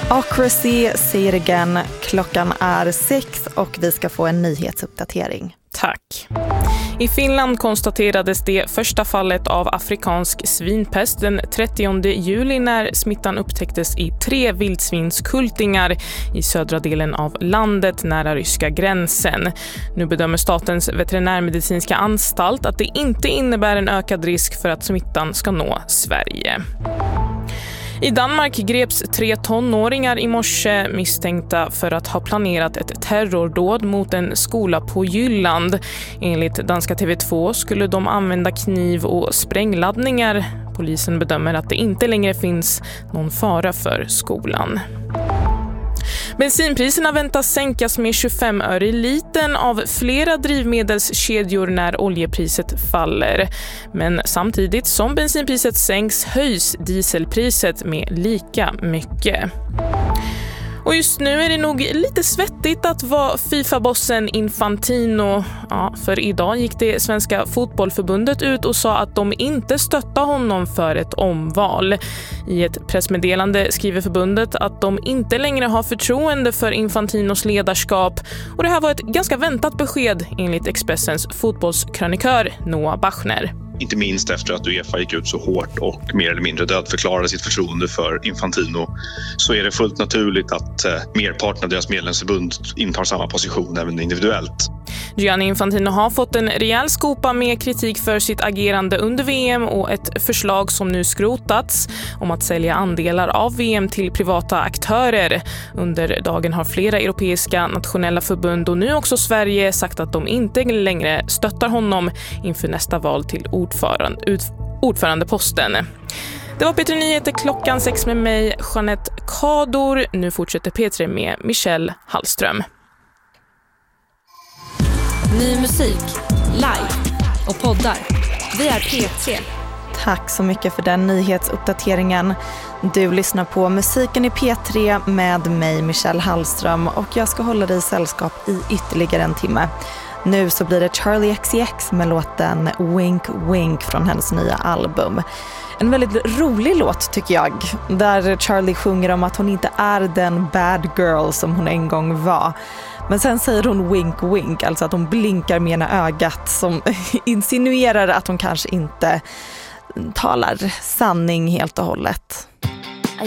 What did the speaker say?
Accuracy, say it again. Klockan är 6 och vi ska få en nyhetsuppdatering. Tack. I Finland konstaterades det första fallet av afrikansk svinpest den 30 juli när smittan upptäcktes i 3 vildsvinskultingar i södra delen av landet nära ryska gränsen. Nu bedömer statens veterinärmedicinska anstalt att det inte innebär en ökad risk för att smittan ska nå Sverige. I Danmark greps 3 tonåringar i morse misstänkta för att ha planerat ett terrordåd mot en skola på Jylland. Enligt danska TV2 skulle de använda kniv och sprängladdningar. Polisen bedömer att det inte längre finns någon fara för skolan. Bensinpriserna väntas sänkas med 25 öre i litern av flera drivmedelskedjor när oljepriset faller. Men samtidigt som bensinpriset sänks höjs dieselpriset med lika mycket. Och just nu är det nog lite svettigt att vara FIFA-bossen Infantino. Ja, för idag gick det svenska fotbollförbundet ut och sa att de inte stöttar honom för ett omval. I ett pressmeddelande skriver förbundet att de inte längre har förtroende för Infantinos ledarskap. Och det här var ett ganska väntat besked enligt Expressens fotbollskrönikör Noah Bachner. Inte minst efter att UEFA gick ut så hårt och mer eller mindre dödförklarade sitt förtroende för Infantino, så är det fullt naturligt att merparten av deras medlemsförbund intar samma position även individuellt. Gianni Infantino har fått en rejäl skopa med kritik för sitt agerande under VM och ett förslag som nu skrotats om att sälja andelar av VM till privata aktörer. Under dagen har flera europeiska nationella förbund och nu också Sverige sagt att de inte längre stöttar honom inför nästa val till ordförandeposten. Det var P3 Nyheter klockan 6 med mig, Jeanette Kador. Nu fortsätter P3 med Michelle Hallström. Ny musik, live och poddar. Vi är P3. Tack så mycket för den nyhetsuppdateringen. Du lyssnar på Musiken i P3 med mig, Michelle Hallström, och jag ska hålla dig sällskap i ytterligare en timme. Nu så blir det Charli XCX med låten Wink Wink från hennes nya album. En väldigt rolig låt tycker jag, där Charli sjunger om att hon inte är den bad girl som hon en gång var. Men sen säger hon wink wink, alltså att hon blinkar med ena ögat som insinuerar att hon kanske inte talar sanning helt och hållet.